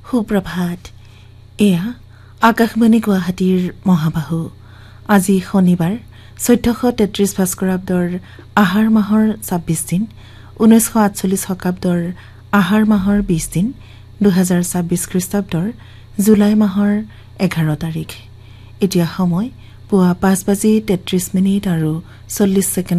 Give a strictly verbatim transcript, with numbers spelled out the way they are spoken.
সুপ্ৰভাত। এয়া আকাশবাণী গুৱাহাটীৰ মহাবাহু। আজি শনিবাৰ চৈধ্যশ তেত্ৰিশ ভাস্কৰাব্দৰ আহাৰ মাহৰ ছাব্বিছ দিন, ঊনৈছশ আঠচল্লিছ শকাব্দৰ আহাৰ মাহৰ বিছ দিন, দুহেজাৰ ছাব্বিছ খ্ৰীষ্টাব্দৰ জুলাই মাহৰ এঘাৰ তাৰিখ। এতিয়া সময় পুৱা পাঁচ বাজি তেত্ৰিছ মিনিট আৰু চল্লিছ ছেকেণ্ড।